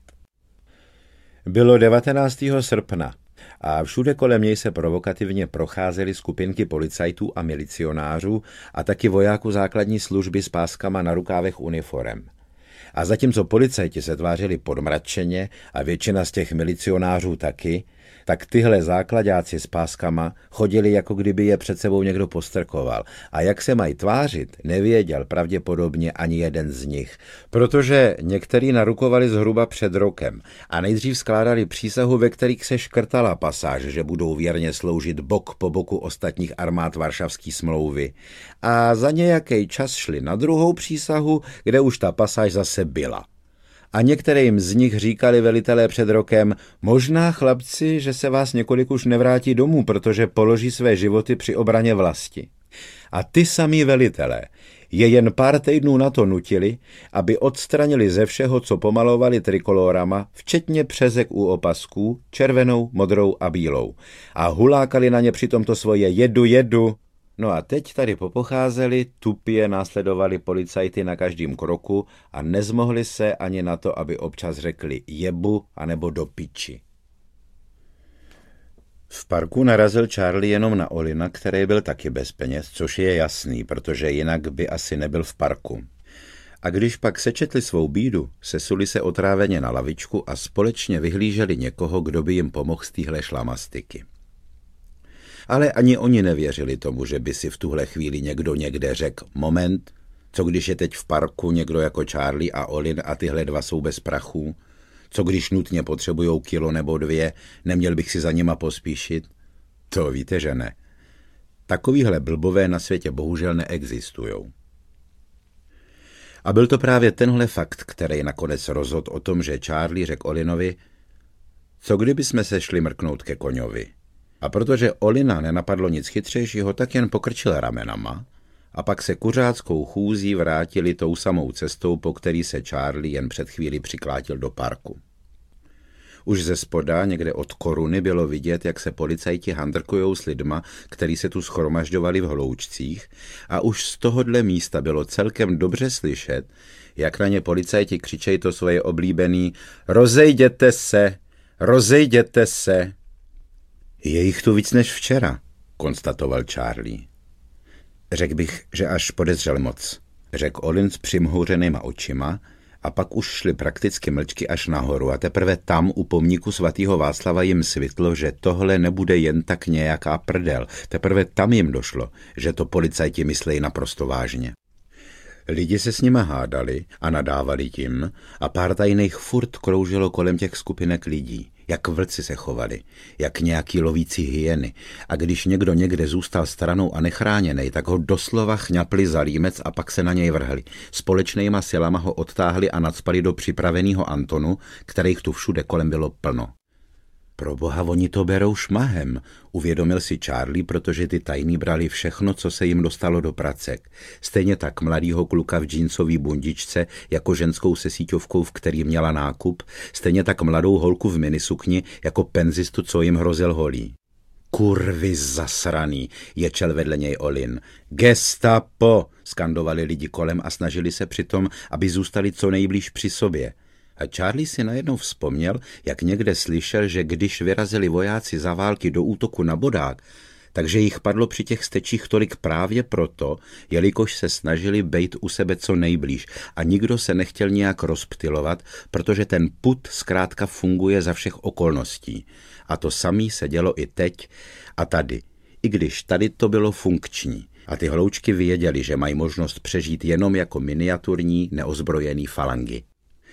[SPEAKER 3] Bylo devatenáctého srpna a všude kolem něj se provokativně procházely skupinky policajtů a milicionářů a taky vojáků základní služby s páskama na rukávech uniforem. A zatímco policajti se tvářili podmračeně a většina z těch milicionářů taky, tak tyhle základáci s páskama chodili, jako kdyby je před sebou někdo postrkoval. A jak se mají tvářit, nevěděl pravděpodobně ani jeden z nich, protože některý narukovali zhruba před rokem a nejdřív skládali přísahu, ve kterých se škrtala pasáž, že budou věrně sloužit bok po boku ostatních armád Varšavské smlouvy. A za nějaký čas šli na druhou přísahu, kde už ta pasáž zase byla. A některým z nich říkali velitelé před rokem, možná chlapci, že se vás několik už nevrátí domů, protože položí své životy při obraně vlasti. A ty samí velitelé je jen pár týdnů na to nutili, aby odstranili ze všeho, co pomalovali trikolórama, včetně přezek u opasků, červenou, modrou a bílou. A hulákali na ně přitom to svoje jedu, jedu. No a teď tady popocházeli, tupě následovali policajty na každém kroku a nezmohli se ani na to, aby občas řekli jebu anebo do piči. V parku narazil Charlie jenom na Olina, který byl taky bez peněz, což je jasný, protože jinak by asi nebyl v parku. A když pak sečetli svou bídu, sesuli se otráveně na lavičku a společně vyhlíželi někoho, kdo by jim pomohl z téhle šlamastiky. Ale ani oni nevěřili tomu, že by si v tuhle chvíli někdo někde řekl, moment, co když je teď v parku někdo jako Charlie a Olin a tyhle dva jsou bez prachů, co když nutně potřebujou kilo nebo dvě, neměl bych si za nima pospíšit? To víte, že ne. Takovýhle blbové na světě bohužel neexistujou. A byl to právě tenhle fakt, který nakonec rozhodl o tom, že Charlie řekl Olinovi, co kdyby jsme se šli mrknout ke koňovi. A protože Olina nenapadlo nic chytřejšího, tak jen pokrčil ramenama a pak se kuřáckou chůzí vrátili tou samou cestou, po který se Charlie jen před chvíli přiklátil do parku. Už ze spoda, někde od koruny, bylo vidět, jak se policajti handrkujou s lidma, který se tu schromažďovali v hloučcích, a už z tohohle místa bylo celkem dobře slyšet, jak na ně policajti křičejí to svoje oblíbený rozejděte se, rozejděte se. Je jich tu víc než včera, konstatoval Charlie. Řekl bych, že až podezřel moc, řekl Olin s přimhouřenýma očima, a pak už šli prakticky mlčky až nahoru a teprve tam u pomníku svatého Václava jim svitlo, že tohle nebude jen tak nějaká prdel. Teprve tam jim došlo, že to policajti myslejí naprosto vážně. Lidi se s nima hádali a nadávali tím a pár tajných furt kroužilo kolem těch skupinek lidí. Jak vlci se chovali, jak nějaký lovící hyeny. A když někdo někde zůstal stranou a nechráněnej, tak ho doslova chňapli za límec a pak se na něj vrhli. Společnýma silama ho odtáhli a nacpali do připraveného Antonu, kterých tu všude kolem bylo plno. Proboha, oni to berou šmahem, uvědomil si Charlie, protože ty tajní brali všechno, co se jim dostalo do pracek. Stejně tak mladýho kluka v džínsový bundičce, jako ženskou se síťovkou, v který měla nákup, stejně tak mladou holku v minisukni, jako penzistu, co jim hrozil holí. Kurvy zasraný, ječel vedle něj Olin. Gestapo, skandovali lidi kolem a snažili se přitom, aby zůstali co nejblíž při sobě. A Charlie si najednou vzpomněl, jak někde slyšel, že když vyrazili vojáci za války do útoku na bodák, takže jich padlo při těch stečích tolik právě proto, jelikož se snažili bejt u sebe co nejblíž a nikdo se nechtěl nějak rozptylovat, protože ten pud zkrátka funguje za všech okolností. A to samý se dělo i teď a tady, i když tady to bylo funkční. A ty hloučky věděli, že mají možnost přežít jenom jako miniaturní, neozbrojený falangy.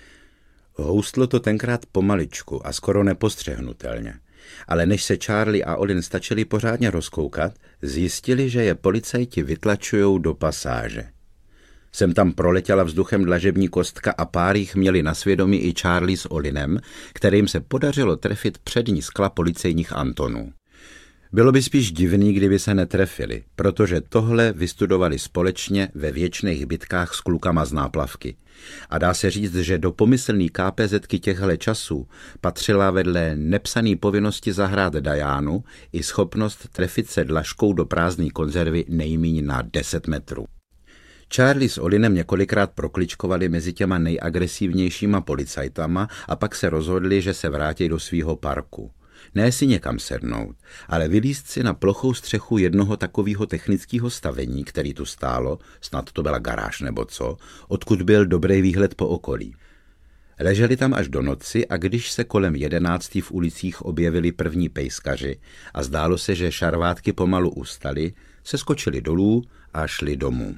[SPEAKER 3] Houstlo to tenkrát pomaličku a skoro nepostřehnutelně. Ale než se Charlie a Olin stačili pořádně rozkoukat, zjistili, že je policajti vytlačujou do pasáže. Sem tam proletěla vzduchem dlažební kostka a pár jich měli na svědomí i Charlie s Olinem, kterým se podařilo trefit přední skla policejních Antonů. Bylo by spíš divný, kdyby se netrefili, protože tohle vystudovali společně ve věčných bitkách s klukama z náplavky. A dá se říct, že do pomyslný KPZky těchhle časů patřila vedle nepsaný povinnosti zahrát Dajánu i schopnost trefit se dlažkou do prázdné konzervy nejmíň na deset metrů. Charlie s Olinem několikrát prokličkovali mezi těma nejagresivnějšíma policajtama a pak se rozhodli, že se vrátí do svýho parku. Ne si někam sednout, ale vylízt si na plochou střechu jednoho takového technického stavení, který tu stálo, snad to byla garáž nebo co, odkud byl dobrý výhled po okolí. Leželi tam až do noci a když se kolem jedenácti v ulicích objevili první pejskaři a zdálo se, že šarvátky pomalu ustaly, se skočili dolů a šli domů.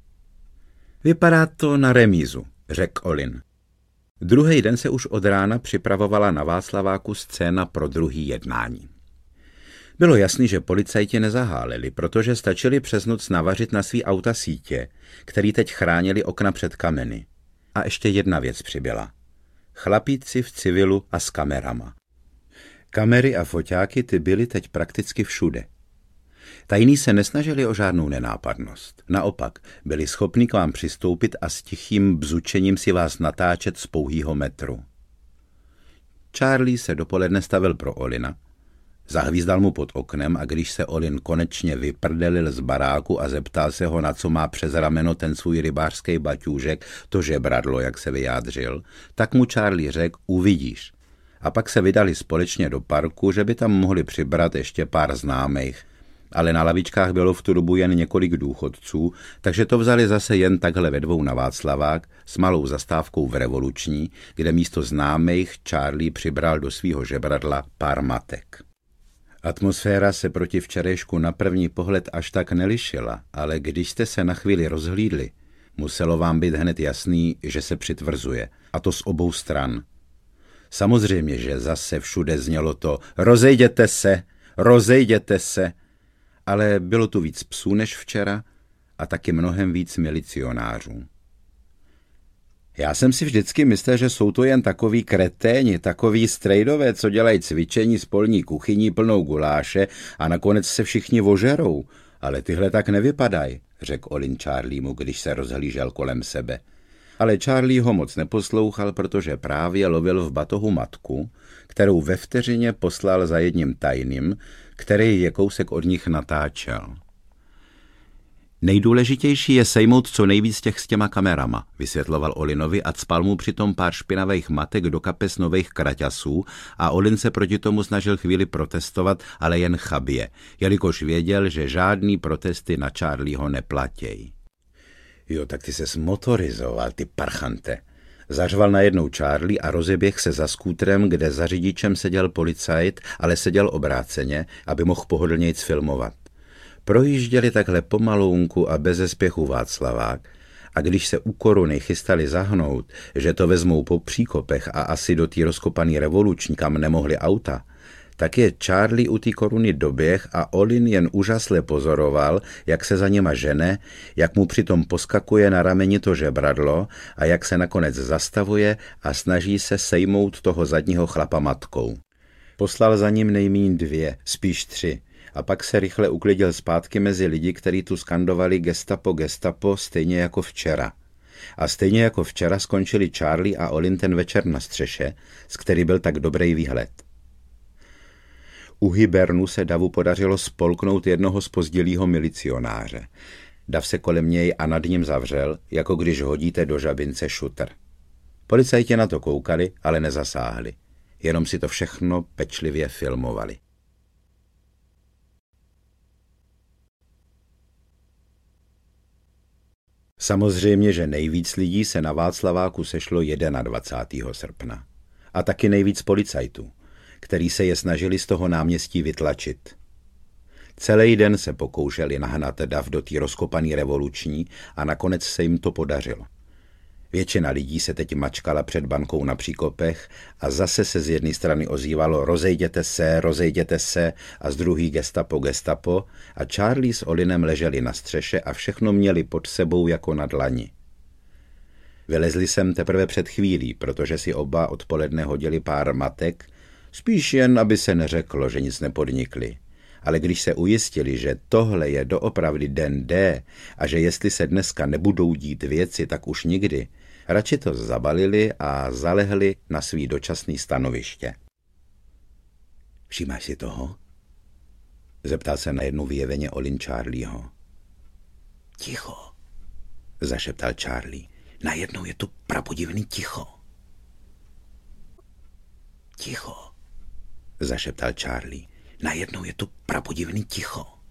[SPEAKER 3] Vypadá to na remízu, řekl Olin. Druhý den se už od rána připravovala na Václaváku scéna pro druhý jednání. Bylo jasný, že policajti nezaháleli, protože stačili přes noc navařit na svý auta sítě, který teď chránili okna před kameny. A ještě jedna věc přibyla. Chlapíci v civilu a s kamerama. Kamery a foťáky ty byly teď prakticky všude. Tajní se nesnažili o žádnou nenápadnost. Naopak, byli schopni k vám přistoupit a s tichým bzučením si vás natáčet z pouhýho metru. Charlie se dopoledne stavil pro Olina. Zahvízdal mu pod oknem a když se Olin konečně vyprdelil z baráku a zeptal se ho, na co má přes rameno ten svůj rybářský baťůžek, to žebradlo, jak se vyjádřil, tak mu Charlie řekl, uvidíš. A pak se vydali společně do parku, že by tam mohli přibrat ještě pár známých, ale na lavičkách bylo v tu dobu jen několik důchodců, takže to vzali zase jen takhle ve dvou na Václavák s malou zastávkou v Revoluční, kde místo známých Charlie přibral do svýho žebradla pár matek. Atmosféra se proti včerejšku na první pohled až tak nelišila, ale když jste se na chvíli rozhlídli, muselo vám být hned jasný, že se přitvrzuje, a to z obou stran. Samozřejmě, že zase všude znělo to rozejděte se, rozejděte se, ale bylo tu víc psů než včera a taky mnohem víc milicionářů. Já jsem si vždycky myslel, že jsou to jen takový kreténi, takový strejdové, co dělají cvičení s polní kuchyní plnou guláše a nakonec se všichni ožerou, ale tyhle tak nevypadají, řekl Olin Charliemu, když se rozhlížel kolem sebe. Ale Charlie ho moc neposlouchal, protože právě lovil v batohu matku, kterou ve vteřině poslal za jedním tajným, který je kousek od nich natáčel. Nejdůležitější je sejmout co nejvíc těch s těma kamerama, vysvětloval Olinovi a cpal mu přitom pár špinavých matek do kapes nových kraťasů a Olin se proti tomu snažil chvíli protestovat, ale jen chabě, jelikož věděl, že žádný protesty na Charlieho neplatěj. Jo, tak ty ses motorizoval, ty parchante. Zařval najednou Charlie a rozeběh se za skútrem, kde za řidičem seděl policajt, ale seděl obráceně, aby mohl pohodlnějc filmovat. Projížděli takhle pomalounku a beze spěchu Václavák A když se u Koruny chystali zahnout, že to vezmou po příkopech a asi do té rozkopaný revoluční, kam nemohli auta, tak je Charlie u té Koruny doběh a Olin jen úžasle pozoroval, jak se za něma žene, jak mu přitom poskakuje na rameni to žebradlo a jak se nakonec zastavuje a snaží se sejmout toho zadního chlapa matkou. Poslal za ním nejmíň dvě, spíš tři, a pak se rychle uklidil zpátky mezi lidi, kteří tu skandovali gestapo, gestapo, stejně jako včera. A stejně jako včera skončili Charlie a Olin ten večer na střeše, z který byl tak dobrý výhled. U Hibernu se Davu podařilo spolknout jednoho zpozdilýho milicionáře. Dav se kolem něj a nad ním zavřel, jako když hodíte do žabince šutr. Policajti na to koukali, ale nezasáhli. Jenom si to všechno pečlivě filmovali. Samozřejmě, že nejvíc lidí se na Václaváku sešlo dvacátého prvního srpna. A taky nejvíc policajtů, který se je snažili z toho náměstí vytlačit. Celý den se pokoušeli nahnat dav do té rozkopaný revoluční a nakonec se jim to podařilo. Většina lidí se teď mačkala před bankou na příkopech a zase se z jedné strany ozývalo rozejděte se, rozejděte se a z druhý gestapo, gestapo a Charlie s Olinem leželi na střeše a všechno měli pod sebou jako na dlani. Vylezli jsem teprve před chvílí, protože si oba odpoledne hodili pár matek, spíš jen, aby se neřeklo, že nic nepodnikli. Ale když se ujistili, že tohle je doopravdy den D a že jestli se dneska nebudou dít věci, tak už nikdy, radši to zabalili a zalehli na svý dočasný stanoviště. Všímáš si toho? Zeptal se najednou vyjeveně Olin Charlieho. Ticho, zašeptal Charlie. Najednou je tu prapodivný ticho. Ticho, zašeptal Charlie. Najednou je tu prapodivný ticho.